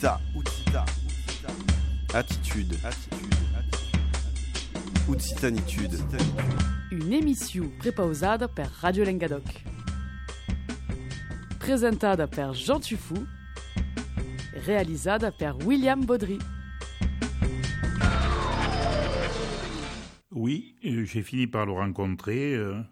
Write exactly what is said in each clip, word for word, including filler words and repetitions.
Utsita, Utsita, attitude, attitude, Utsitanitude. Une émission prepausada per Radio Lengadok. Presentada per Jean Tufou. Realizada per William Baudry. Oui, euh, j'ai fini par le rencontrer, euh,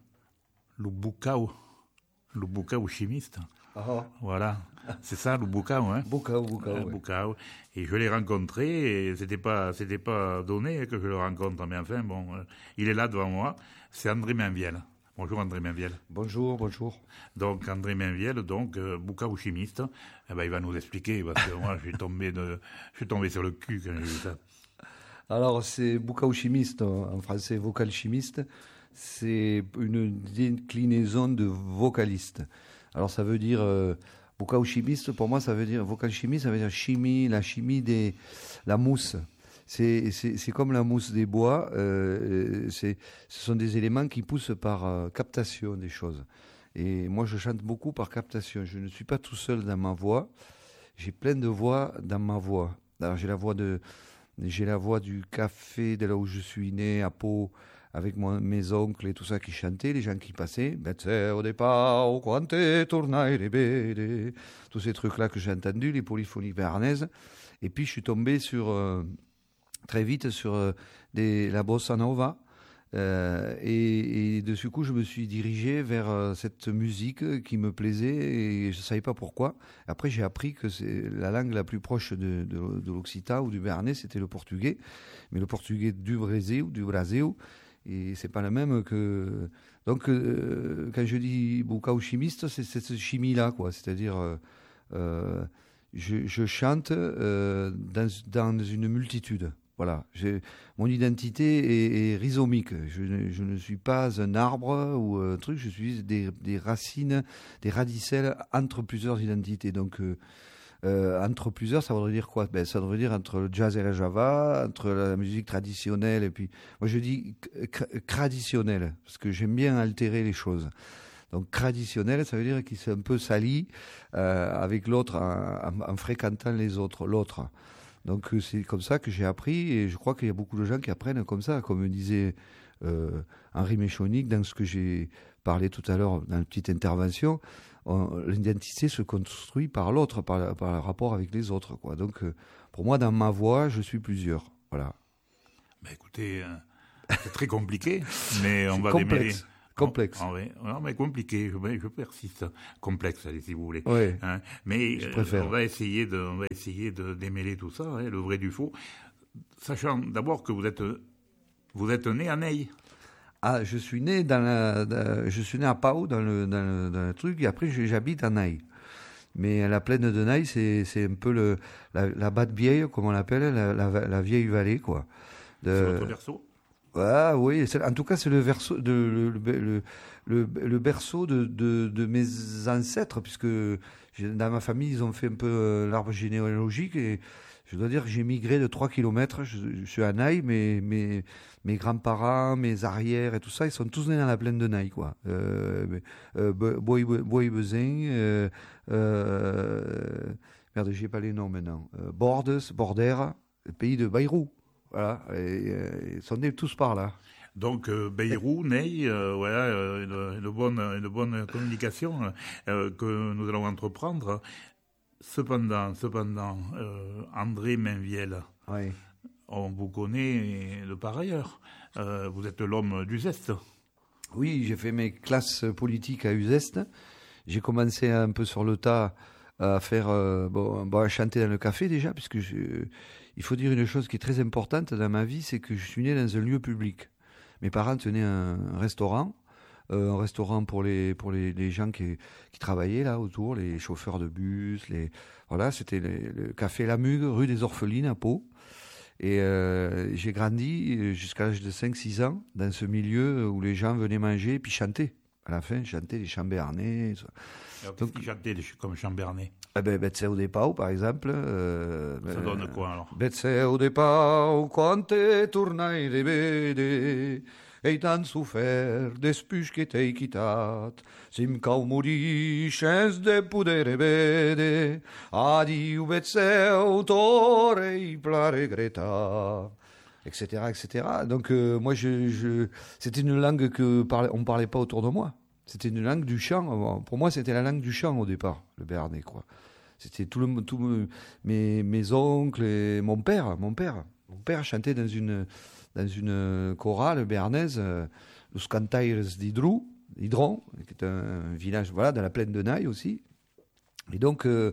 le Bukao, le Bukao chimiste. Ah. Voilà, c'est ça, le Bukao, hein. Bukao, Bukao. Euh, Ouais. Bukao. Et je l'ai rencontré, et c'était pas, c'était pas donné que je le rencontre, mais enfin, bon, euh, il est là devant moi. C'est André Mainviel. Bonjour André Mainviel. Bonjour, bonjour. Donc André Mainviel, donc euh, Bukao chimiste, eh ben, il va nous expliquer, parce que moi, je suis tombé de, je suis tombé sur le cul quand j'ai vu ça. Alors, c'est Bukao chimiste, en français vocal chimiste. C'est une déclinaison de vocaliste. Alors, ça veut dire, euh, Bukao chimiste, pour moi, ça veut dire, vocal chimiste, ça veut dire chimie, la chimie des, la mousse. C'est, c'est, c'est comme la mousse des bois, euh, c'est, ce sont des éléments qui poussent par euh, captation des choses. Et moi, je chante beaucoup par captation. Je ne suis pas tout seul dans ma voix. J'ai plein de voix dans ma voix. Alors, j'ai la voix de, j'ai la voix du café de là où je suis né, à Pau, avec mon, mes oncles et tout ça qui chantaient, les gens qui passaient. Bezzeo de Pau, quante tornai rebede. Tous ces trucs-là que j'ai entendus, les polyphonies béarnaises. Et puis, je suis tombé sur, euh, très vite sur euh, des, la bossa nova. Euh, et, et de ce coup, je me suis dirigé vers euh, cette musique qui me plaisait et je ne savais pas pourquoi. Après, j'ai appris que c'est la langue la plus proche de, de, de l'occitan ou du béarnais, c'était le portugais. Mais le portugais du Brésil, du Brasil, et c'est pas le même que. Donc, euh, quand je dis Bukao chimiste, c'est cette chimie-là, quoi. C'est-à-dire, euh, euh, je, je chante euh, dans, dans une multitude. Voilà, j'ai, mon identité est, est rhizomique. Je ne, je ne suis pas un arbre ou un truc, je suis des, des racines, des radicelles entre plusieurs identités. Donc, euh, euh, entre plusieurs, ça voudrait dire quoi? Ben, ça voudrait dire entre le jazz et la java, entre la musique traditionnelle et puis... Moi, je dis traditionnelle, parce que j'aime bien altérer les choses. Donc, traditionnel, ça veut dire qu'il s'est un peu sali euh, avec l'autre, en, en, en fréquentant les autres, l'autre. Donc c'est comme ça que j'ai appris et je crois qu'il y a beaucoup de gens qui apprennent comme ça, comme disait euh, Henri Méchonic dans ce que j'ai parlé tout à l'heure dans une petite intervention. On, l'identité se construit par l'autre, par, par le rapport avec les autres, quoi. Donc euh, pour moi, dans ma voix, je suis plusieurs. Voilà. Ben écoutez, euh, c'est très compliqué, mais on c'est va complexe. démêler. Complexe. Oh, oui, non, mais compliqué, je, je persiste. Complexe, allez, si vous voulez. Oui. Hein, mais je euh, on va essayer de, on va essayer de démêler tout ça, hein, le vrai du faux. Sachant d'abord que vous êtes, vous êtes né à Neil. Ah, je suis né dans la, dans, je suis né à Pau, dans le, dans le, dans le truc, et après j'habite à Naï. Mais la plaine de Naï, c'est, c'est un peu le, la, la Batte Vieille, comme on l'appelle, la, la, la vieille vallée, quoi. De... C'est votre berceau? Ah oui, c'est, en tout cas c'est le, verso, de, le, le, le, le berceau de, de, de mes ancêtres, puisque dans ma famille ils ont fait un peu euh, l'arbre généalogique et je dois dire que j'ai migré de trois kilomètres, je, je suis à Naï, mais mes, mes grands-parents, mes arrières et tout ça, ils sont tous nés dans la plaine de Naï, quoi. Euh, euh, Bois-Bezin, euh, euh, merde, j'ai pas les noms maintenant, euh, Bordes, Bordère, le pays de Bayrou. Voilà, et, et, ils sont nés tous par là. Donc euh, Bayrou, Ney, euh, voilà, euh, une, une bonne, une bonne communication euh, que nous allons entreprendre. Cependant, cependant, euh, André Mainviel, oui. On vous connaît de par ailleurs. Euh, vous êtes l'homme d'Uzeste. Oui, j'ai fait mes classes politiques à Uzeste. J'ai commencé un peu sur le tas à faire, euh, bon, bon, à chanter dans le café déjà, puisque je, il faut dire une chose qui est très importante dans ma vie, c'est que je suis né dans un lieu public. Mes parents tenaient un, un restaurant, euh, un restaurant pour les pour les, les gens qui, qui travaillaient là autour, les chauffeurs de bus, les voilà, c'était les, le café La Mugue, rue des Orphelines à Pau. Et euh, j'ai grandi jusqu'à l'âge de cinq six ans dans ce milieu où les gens venaient manger et puis chanter. À la fin, chanter les chants béarnais. Alors, qu'est-ce qu'ils chantaient comme chants béarnais? Eh ben, Bezzeo de Pau, par exemple. Euh, Ça donne quoi, alors? Bezzeo de Pau, quante tornai rebede, ei tant souffert després que t'hei quitat. Si em cau morir sense de poder vede, adiu bet seu, t'aurei pla regrettar. Etc, et cetera. Donc euh, moi, je, je... c'était une langue que parlait... on ne parlait pas autour de moi. C'était une langue du chant. Pour moi, c'était la langue du chant au départ, le béarnais, quoi. C'était tout le, tout le... mes, mes oncles et mon père, mon père. Mon père chantait dans une, dans une chorale béarnaise, euh, Los Cantaires d'Hidrou, Hidron, qui est un village, voilà, dans la plaine de Naï aussi. Et donc, euh,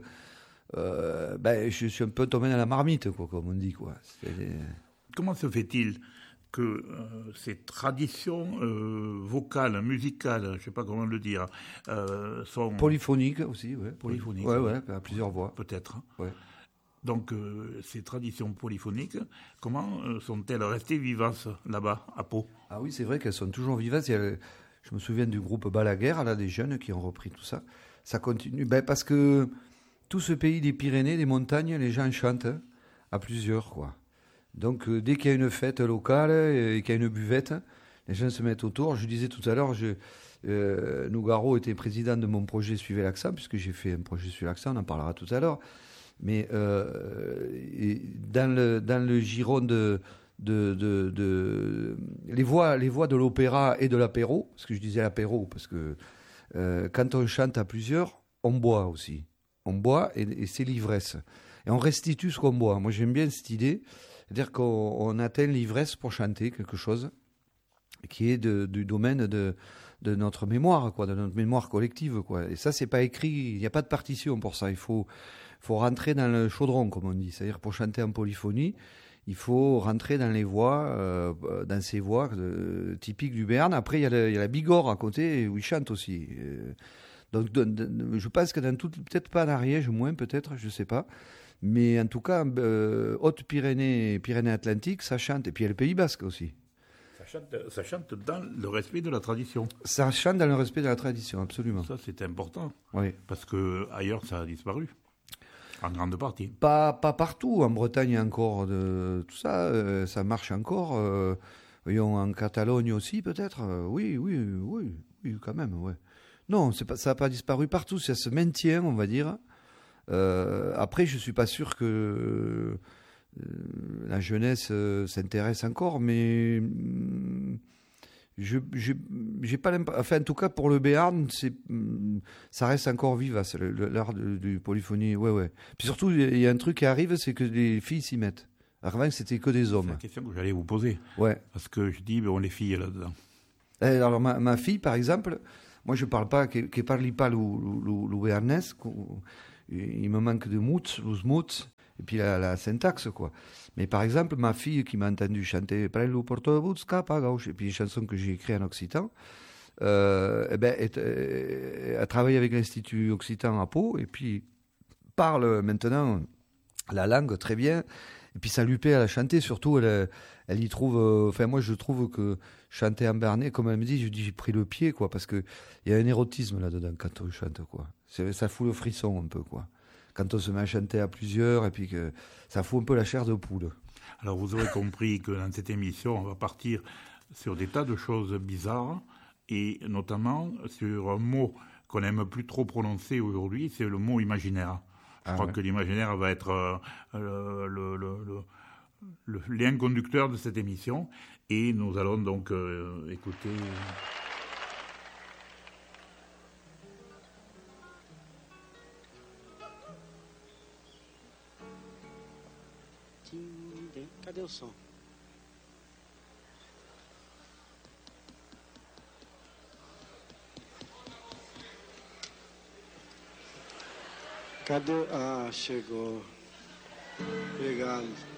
euh, ben, je suis un peu tombé dans la marmite, quoi, comme on dit, quoi. C'était... Comment se fait-il que euh, ces traditions euh, vocales, musicales, je ne sais pas comment le dire, euh, sont... Polyphoniques aussi, oui. Polyphoniques. Oui, ouais, à plusieurs voix. Peut-être. Ouais. Donc, euh, ces traditions polyphoniques, comment euh, sont-elles restées vivaces là-bas, à Pau? Ah oui, c'est vrai qu'elles sont toujours vivaces. Il y a, je me souviens du groupe Balaguer, là, des jeunes qui ont repris tout ça. Ça continue. Ben, parce que tout ce pays des Pyrénées, des montagnes, les gens chantent hein, à plusieurs, quoi. Donc, euh, dès qu'il y a une fête locale et qu'il y a une buvette, les gens se mettent autour. Je disais tout à l'heure, je, euh, Nougaro était président de mon projet Suivez l'accent, puisque j'ai fait un projet Suivez l'accent, on en parlera tout à l'heure. Mais euh, et dans, le, dans le giron de, de, de, de les, voix, les voix de l'opéra et de l'apéro, parce que je disais l'apéro, parce que euh, quand on chante à plusieurs, on boit aussi. On boit et, et c'est l'ivresse. Et on restitue ce qu'on boit. Moi, j'aime bien cette idée. C'est-à-dire qu'on on atteint l'ivresse pour chanter quelque chose qui est de, du domaine de, de notre mémoire, quoi, de notre mémoire collective, quoi. Et ça, c'est pas écrit, il n'y a pas de partition pour ça. Il faut, faut rentrer dans le chaudron, comme on dit. C'est-à-dire pour chanter en polyphonie, il faut rentrer dans les voix, euh, dans ces voix euh, typiques du Béarn. Après, il y, a le, il y a la Bigorre à côté où ils chantent aussi. Euh, donc, de, de, je pense que dans tout, peut-être pas en Ariège, moins peut-être, je sais pas. Mais en tout cas, euh, Haute-Pyrénées, Pyrénées-Atlantiques, ça chante. Et puis il y a le Pays Basque aussi. Ça chante, ça chante dans le respect de la tradition. Ça chante dans le respect de la tradition, absolument. Ça, c'est important. Oui. Parce qu'ailleurs, ça a disparu. En grande partie. Pas, pas partout. En Bretagne, encore de, tout ça. Euh, ça marche encore. Euh, voyons, en Catalogne aussi, peut-être. Euh, oui, oui, oui, oui, quand même. Ouais. Non, c'est pas, ça n'a pas disparu partout. Ça se maintient, on va dire. Euh, après, je suis pas sûr que euh, la jeunesse euh, s'intéresse encore, mais euh, je j'ai pas l'impression. Enfin, en tout cas, pour le Béarn, c'est ça reste encore vivace l'art du polyphonie. Ouais, ouais. Puis surtout, il y a un truc qui arrive, c'est que les filles s'y mettent. Avant, c'était que des hommes. C'est la question que j'allais vous poser. Ouais. Parce que je dis, bon, les filles là-dedans. Alors, ma, ma fille, par exemple, moi, je parle pas, que, que parle pas le, le, le béarnais. Il me manque de mots, les mots, et puis la, la syntaxe, quoi. Mais par exemple, ma fille qui m'a entendu chanter Prelo porto-bouts, cap à gauche, et puis une chanson que j'ai écrite en occitan, euh, eh ben, elle, elle travaille avec l'Institut Occitan à Pau, et puis parle maintenant la langue très bien, et puis ça lui plaît à la chanter, surtout elle, elle y trouve, euh, enfin moi je trouve que chanter en béarnais, comme elle me dit, je dis j'ai pris le pied, quoi, parce qu'il y a un érotisme là-dedans quand on chante, quoi. C'est, ça fout le frisson un peu, quoi. Quand on se met à chanter à plusieurs, et puis que ça fout un peu la chair de poule. Alors vous aurez compris que dans cette émission, on va partir sur des tas de choses bizarres, et notamment sur un mot qu'on n'aime plus trop prononcer aujourd'hui, c'est le mot imaginaire. Je ah crois ouais. que l'imaginaire va être euh, le, le, le, le lien conducteur de cette émission, et nous allons donc euh, écouter... Cadê o som? Cadê? Ah, chegou. Obrigado.